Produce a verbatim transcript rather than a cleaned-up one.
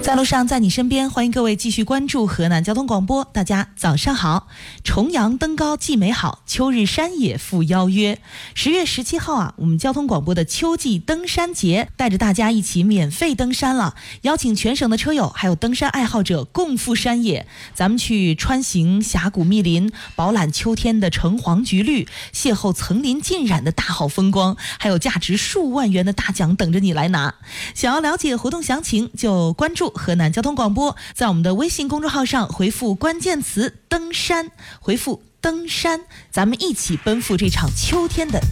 在路上，在你身边，欢迎各位继续关注河南交通广播。大家早上好！重阳登高既美好，秋日山野复邀约。十月十七号啊，我们交通广播的秋季登山节带着大家一起免费登山了，邀请全省的车友还有登山爱好者共赴山野。咱们去穿行峡谷密林，饱览秋天的橙黄橘绿，邂逅层林尽染的大好风光，还有价值数万元的大奖等着你来拿。想要了解活动详情，就关注河南交通广播，在我们的微信公众号上回复关键词登山，回复登山，咱们一起奔赴这场秋天的